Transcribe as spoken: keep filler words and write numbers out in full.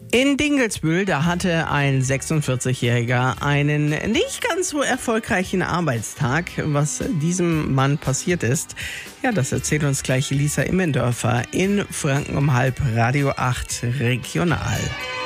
In Dingelsbühl, da hatte ein sechsundvierzigjähriger einen nicht ganz so erfolgreichen Arbeitstag. Was diesem Mann passiert ist, ja, das erzählt uns gleich Lisa Immendörfer in Franken um halb, Radio acht Regional.